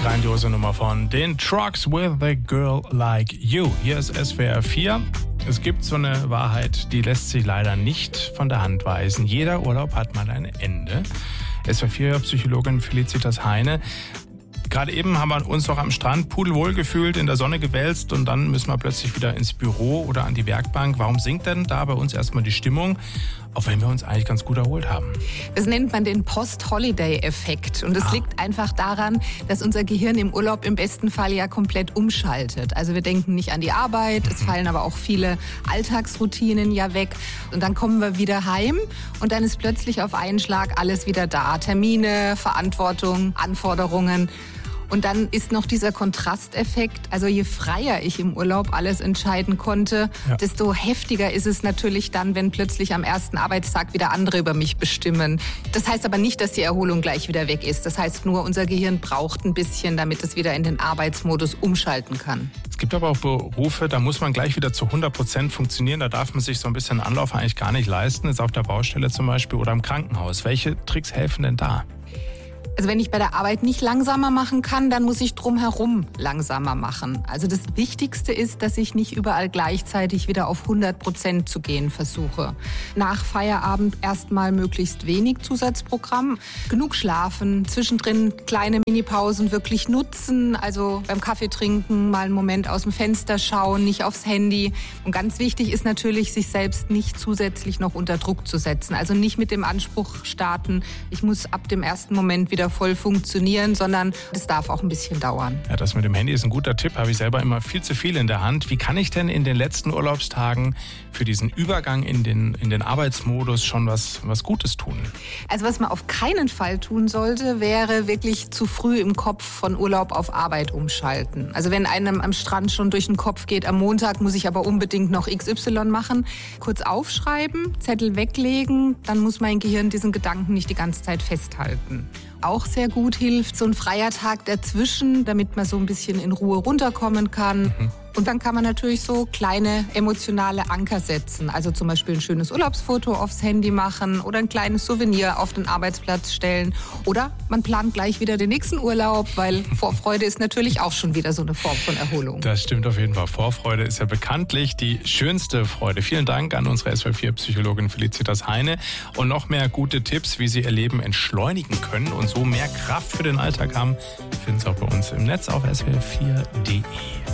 Grandiose Nummer von den Trucks with a Girl Like You. Hier ist SWR 4. Es gibt so eine Wahrheit, die lässt sich leider nicht von der Hand weisen. Jeder Urlaub hat mal ein Ende. SWR 4 Psychologin Felicitas Heine. Gerade eben haben wir uns noch am Strand pudelwohl gefühlt, in der Sonne gewälzt und dann müssen wir plötzlich wieder ins Büro oder an die Werkbank. Warum sinkt denn da bei uns erstmal die Stimmung, auch wenn wir uns eigentlich ganz gut erholt haben? Das nennt man den Post-Holiday-Effekt. Und es liegt einfach daran, dass unser Gehirn im Urlaub im besten Fall ja komplett umschaltet. Also wir denken nicht an die Arbeit, es fallen aber auch viele Alltagsroutinen ja weg. Und dann kommen wir wieder heim und dann ist plötzlich auf einen Schlag alles wieder da. Termine, Verantwortung, Anforderungen. Und dann ist noch dieser Kontrasteffekt, also je freier ich im Urlaub alles entscheiden konnte, desto heftiger ist es natürlich dann, wenn plötzlich am ersten Arbeitstag wieder andere über mich bestimmen. Das heißt aber nicht, dass die Erholung gleich wieder weg ist. Das heißt nur, unser Gehirn braucht ein bisschen, damit es wieder in den Arbeitsmodus umschalten kann. Es gibt aber auch Berufe, da muss man gleich wieder zu 100% funktionieren. Da darf man sich so ein bisschen Anlauf eigentlich gar nicht leisten. Ist auf der Baustelle zum Beispiel oder im Krankenhaus. Welche Tricks helfen denn da? Also wenn ich bei der Arbeit nicht langsamer machen kann, dann muss ich drumherum langsamer machen. Also das Wichtigste ist, dass ich nicht überall gleichzeitig wieder auf 100% zu gehen versuche. Nach Feierabend erstmal möglichst wenig Zusatzprogramm. Genug schlafen, zwischendrin kleine Minipausen wirklich nutzen. Also beim Kaffee trinken mal einen Moment aus dem Fenster schauen, nicht aufs Handy. Und ganz wichtig ist natürlich, sich selbst nicht zusätzlich noch unter Druck zu setzen. Also nicht mit dem Anspruch starten, ich muss ab dem ersten Moment wieder voll funktionieren, sondern es darf auch ein bisschen dauern. Ja, das mit dem Handy ist ein guter Tipp, habe ich selber immer viel zu viel in der Hand. Wie kann ich denn in den letzten Urlaubstagen für diesen Übergang in den Arbeitsmodus schon was Gutes tun? Also was man auf keinen Fall tun sollte, wäre wirklich zu früh im Kopf von Urlaub auf Arbeit umschalten. Also wenn einem am Strand schon durch den Kopf geht, am Montag muss ich aber unbedingt noch XY machen, kurz aufschreiben, Zettel weglegen, dann muss mein Gehirn diesen Gedanken nicht die ganze Zeit festhalten. Auch sehr gut hilft so ein freier Tag dazwischen, damit man so ein bisschen in Ruhe runterkommen kann. Und dann kann man natürlich so kleine emotionale Anker setzen. Also zum Beispiel ein schönes Urlaubsfoto aufs Handy machen oder ein kleines Souvenir auf den Arbeitsplatz stellen. Oder man plant gleich wieder den nächsten Urlaub, weil Vorfreude ist natürlich auch schon wieder so eine Form von Erholung. Das stimmt auf jeden Fall. Vorfreude ist ja bekanntlich die schönste Freude. Vielen Dank an unsere SWR 4 Psychologin Felicitas Heine. Und noch mehr gute Tipps, wie Sie Ihr Leben entschleunigen können und so mehr Kraft für den Alltag haben, finden Sie auch bei uns im Netz auf swr4.de.